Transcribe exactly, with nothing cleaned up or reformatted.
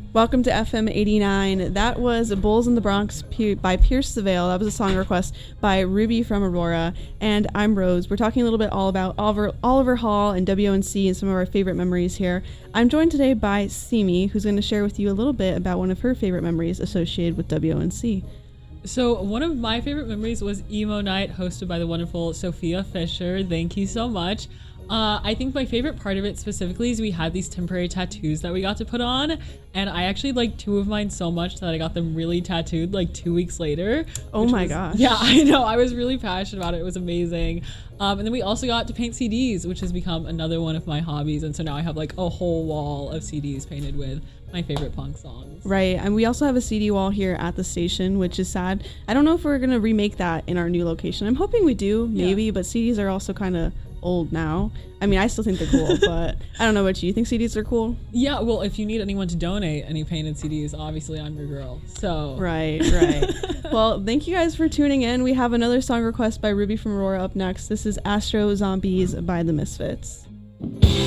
Welcome to F M eighty-nine. That was Bulls in the Bronx by Pierce Savale. That was a song request by Ruby from Aurora. And I'm Rose. We're talking a little bit all about Oliver, Oliver Hall and W O N C and some of our favorite memories here. I'm joined today by Simi, who's going to share with you a little bit about one of her favorite memories associated with W O N C. So one of my favorite memories was Emo Night, hosted by the wonderful Sophia Fisher. Thank you so much. Uh, I think my favorite part of it specifically is we had these temporary tattoos that we got to put on, and I actually liked two of mine so much that I got them really tattooed like two weeks later. Oh my was, gosh. Yeah, I know. I was really passionate about it. It was amazing. Um, and then we also got to paint C Ds, which has become another one of my hobbies. And so now I have like a whole wall of C Ds painted with my favorite punk songs. Right. And we also have a C D wall here at the station, which is sad. I don't know if we're going to remake that in our new location. I'm hoping we do, maybe, yeah. But C Ds are also kind of old now. I mean, I still think they're cool, but I don't know about you. You think C Ds are cool? Yeah, well, if you need anyone to donate any painted C Ds, obviously I'm your girl. So Right, right. Well, thank you guys for tuning in. We have another song request by Ruby from Aurora up next. This is Astro Zombies by the Misfits.